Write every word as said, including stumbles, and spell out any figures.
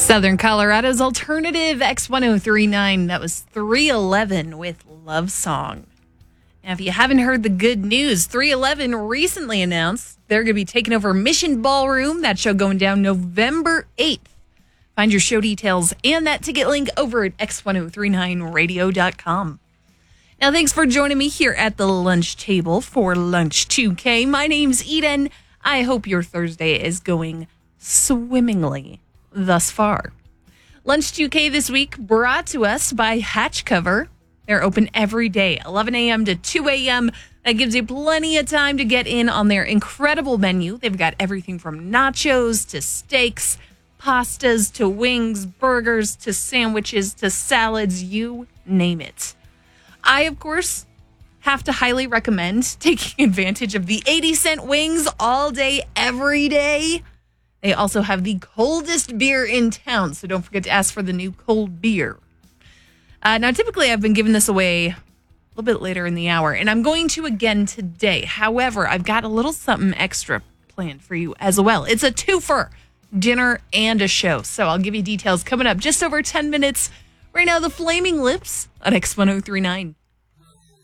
Southern Colorado's alternative X ten thirty-nine. That was three eleven with Love Song. Now, if you haven't heard the good news, three eleven recently announced they're going to be taking over Mission Ballroom. That show going down November eighth. Find your show details and that ticket link over at x ten thirty-nine radio dot com. Now, thanks for joining me here at the lunch table for Lunch two K. My name's Eden. I hope your Thursday is going swimmingly thus far. Lunch two K this week brought to us by Hatch Cover. They're open every day, eleven a.m. to two a.m. That gives you plenty of time to get in on their incredible menu. They've got everything from nachos to steaks, pastas to wings, burgers to sandwiches to salads, you name it. I, of course, have to highly recommend taking advantage of the eighty cent wings all day, every day. They also have the coldest beer in town, so don't forget to ask for the new cold beer. Uh, now, typically, I've been giving this away a little bit later in the hour, and I'm going to again today. However, I've got a little something extra planned for you as well. It's a twofer, dinner and a show, so I'll give you details coming up just over ten minutes. Right now, the Flaming Lips on X ten thirty-nine.